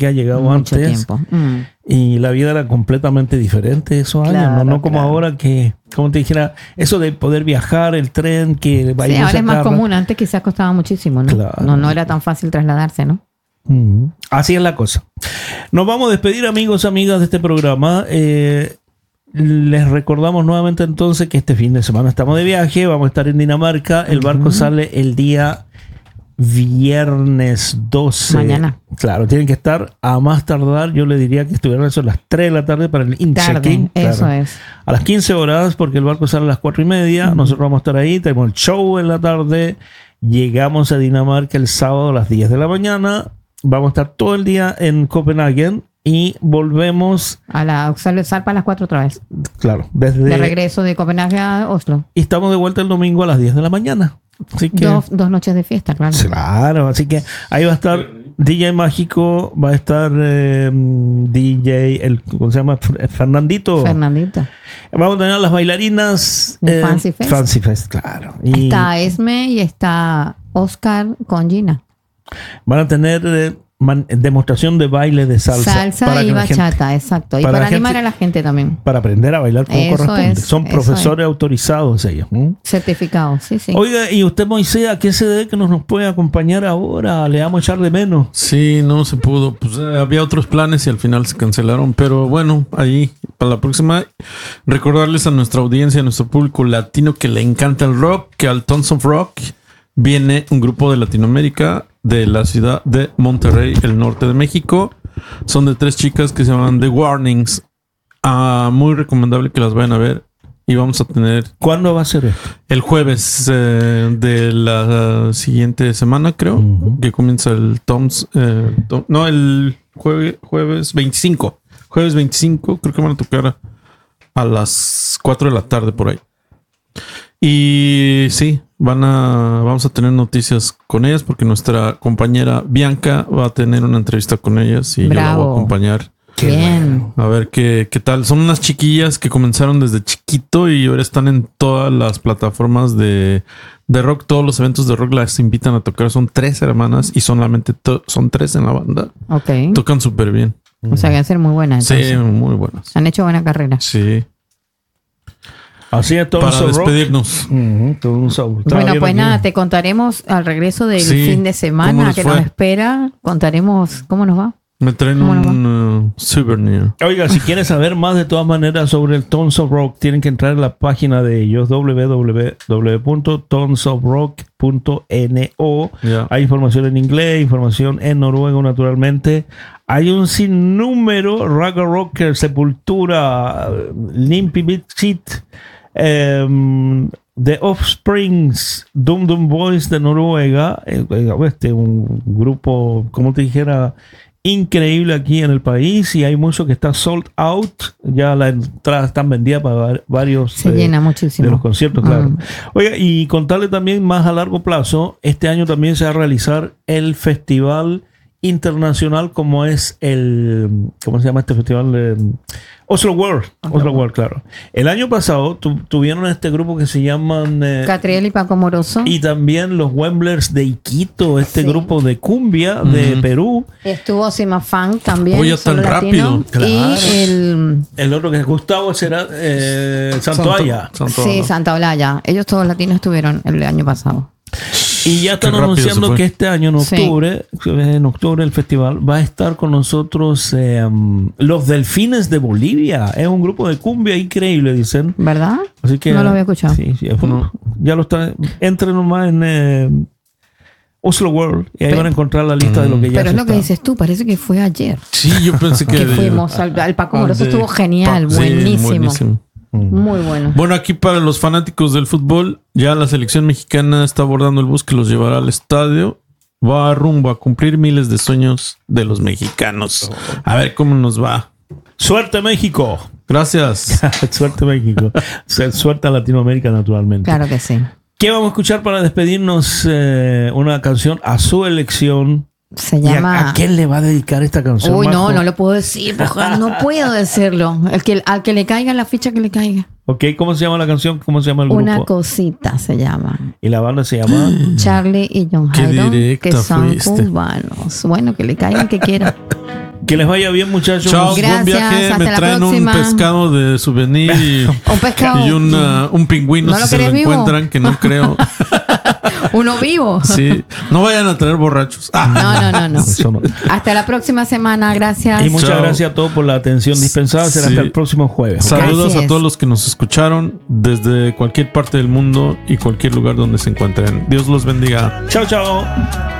que ha llegado Mucho antes. tiempo. Y la vida era completamente diferente esos años, Claro, no como claro. ahora que, como te dijera, eso de poder viajar, el tren, que Sí, ahora es más común. Antes quizás costaba muchísimo, ¿no? Claro. No era tan fácil trasladarse, ¿no? Así es la cosa. Nos vamos a despedir, amigos, amigas de este programa. Les recordamos nuevamente entonces que este fin de semana estamos de viaje, vamos a estar en Dinamarca. El barco sale el día viernes 12. Mañana. Claro, tienen que estar a más tardar. Yo le diría que estuvieran eso a las 3 de la tarde para el in-checking. Eso es. A las 15 horas, porque el barco sale a las 4:30. Nosotros vamos a estar ahí, tenemos el show en la tarde. Llegamos a Dinamarca el sábado a las 10 de la mañana. Vamos a estar todo el día en Copenhague y volvemos, Salpa a las 4 otra vez. claro, De desde... regreso de Copenhague a Oslo. Y estamos de vuelta el domingo a las 10 de la mañana. Así que... Dos noches de fiesta, claro. Claro, así que ahí va a estar DJ Mágico, va a estar DJ, ¿cómo se llama? Fernandito. Vamos a tener las bailarinas De Fancy Fest. Fancy Fest, claro. Y Está Esme y está Oscar con Gina. van a tener demostración de baile de salsa. Salsa y que la gente- bachata, exacto. Y para para la animar gente- a la gente también. para aprender a bailar como Eso corresponde. es, Son eso profesores autorizados ellos. Certificado, sí. Oiga, y usted, Moisés, ¿a qué se debe que nos puede acompañar ahora? Le vamos a echar de menos. Sí, no se pudo. Pues había otros planes y al final se cancelaron. Pero bueno, ahí para la próxima, recordarles a nuestra audiencia, a nuestro público latino que le encanta el rock, que al Tons of Rock viene un grupo de Latinoamérica de la ciudad de Monterrey, el norte de México. Son de 3 chicas que se llaman The Warnings. Muy recomendable que las vayan a ver. Y vamos a tener ¿Cuándo va a ser esto? el jueves de la siguiente semana, creo, que comienza el el jueves 25. Jueves 25, creo que van a tocar a las 4 de la tarde por ahí. Y sí, vamos a tener noticias con ellas porque nuestra compañera Bianca va a tener una entrevista con ellas y yo la voy a acompañar. Bien. A ver qué tal. Son unas chiquillas que comenzaron desde chiquito y ahora están en todas las plataformas de rock. Todos los eventos de rock las invitan a tocar. Son 3 hermanas y solamente son 3 en la banda. Ok. Tocan súper bien. O sea, que van a ser muy buenas. Sí, Entonces. muy buenas. Han hecho buena carrera. Sí. Así es, todo Para despedirnos. Bueno, pues nada, te contaremos al regreso del fin de semana que nos espera. Contaremos cómo nos va. Me traen un souvenir. Oiga, si quieren saber más de todas maneras sobre el Tons of Rock, tienen que entrar en la página de ellos, www.tonsofrock.no. Yeah. Hay información en inglés, información en noruego, naturalmente. Hay un sinnúmero: Ragga Rocker, Sepultura, Limp Bizkit, The Offsprings, Dum Dum Boys de Noruega, un grupo, como te dijera, increíble aquí en el país, y hay mucho que está sold out. Ya las entradas están vendidas para varios Se llena muchísimo de los conciertos, claro. Oiga, y contarle también más a largo plazo, este año también se va a realizar el festival internacional, como es ¿cómo se llama este festival? Oslo World. Oslo World, claro. El año pasado tuvieron este grupo que se llaman Catriel y Paco Moroso. y también los Wemblers de Iquito, grupo de cumbia de Perú. Estuvo Simafán también. Oye, tan rápido. Claro. Y el otro que es Gustavo será Santoalla. Sí, Santa Olaya. Ellos todos latinos estuvieron el año pasado. Y ya están anunciando que este año, en octubre, el festival va a estar con nosotros los Delfines de Bolivia. Es un grupo de cumbia increíble, dicen. ¿Verdad? Así que, no lo había escuchado. Sí, ya lo está. Entren nomás en Oslo World y ahí van a encontrar la lista de lo que ya Pero es lo que dices tú, parece que fue ayer. Sí, yo pensé que fuimos al Paco Moroso. Estuvo genial, buenísimo. Muy bueno. Bueno, aquí para los fanáticos del fútbol, ya la selección mexicana está abordando el bus que los llevará al estadio. Va rumbo a cumplir miles de sueños de los mexicanos. A ver cómo nos va. ¡Suerte, México! Gracias. Suerte, México. Suerte a Latinoamérica, naturalmente. Claro que sí. ¿Qué vamos a escuchar para despedirnos? Una canción a su elección. Se llama... ¿A quién le va a dedicar esta canción? Uy, no lo puedo decir, no puedo decirlo. Al que le caiga la ficha, que le caiga. Ok, ¿cómo se llama la canción? ¿Cómo se llama el grupo? Una cosita se llama. ¿Y la banda se llama? Charlie y John Haydon, que son cubanos. Bueno, que le caigan que quieran. Que les vaya bien, muchachos. Chao, buen viaje. Me traen un pescado de souvenir y un pescado. Y un pingüino si se lo encuentran, que no creo. Uno vivo. Sí. No vayan a traer borrachos. No. Sí. Hasta la próxima semana. Gracias. Y muchas gracias a todos por la atención dispensada. Será hasta el próximo jueves. Saludos a todos los que nos escucharon desde cualquier parte del mundo y cualquier lugar donde se encuentren. Dios los bendiga. Chao, chao.